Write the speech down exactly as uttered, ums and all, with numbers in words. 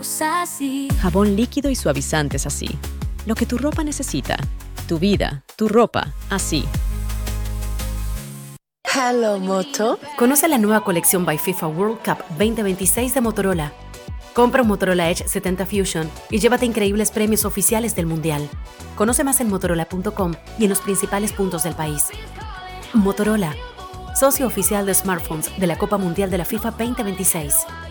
somos así. Jabón líquido y suavizantes así. Lo que tu ropa necesita. Tu vida, tu ropa, así. Hello, Moto. Conoce la nueva colección by FIFA World Cup veinte veintiséis de Motorola. Compra un Motorola Edge setenta Fusion y llévate increíbles premios oficiales del Mundial. Conoce más en motorola punto com y en los principales puntos del país. Motorola, socio oficial de smartphones de la Copa Mundial de la FIFA veinte veintiséis.